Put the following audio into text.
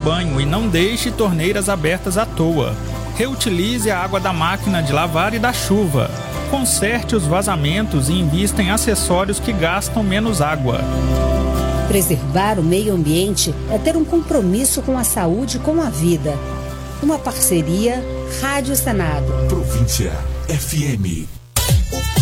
banho e não deixe torneiras abertas à toa. Reutilize a água da máquina de lavar e da chuva. Conserte os vazamentos e invista em acessórios que gastam menos água. Preservar o meio ambiente é ter um compromisso com a saúde e com a vida. Uma parceria Rádio Senado. Província FM.